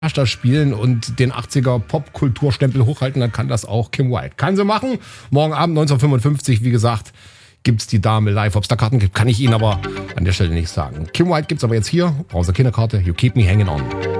da spielen und den 80er Popkulturstempel hochhalten, dann kann das auch Kim Wilde. Kann sie machen. Morgen Abend 1955, wie gesagt, gibt's die Dame live. Ob es da Karten gibt, kann ich Ihnen aber an der Stelle nicht sagen. Kim Wilde gibt's aber jetzt hier. Brauser Kinderkarte. You keep me hanging on.